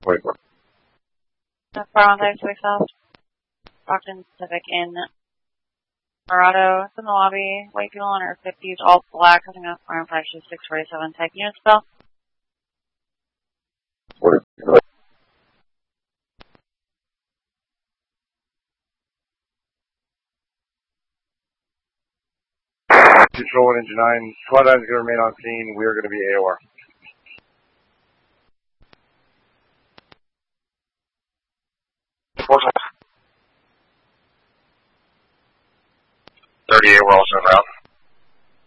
24. Brown 36 South. Stockton Pacific in Dorado. It's in the lobby. White people on Earth 50s, all black, cutting up arm flashes 647. Type unit spell. 44. Control 1, Engine 9. Squad 9 is going to remain on scene. We are going to be AOR. We're also in route.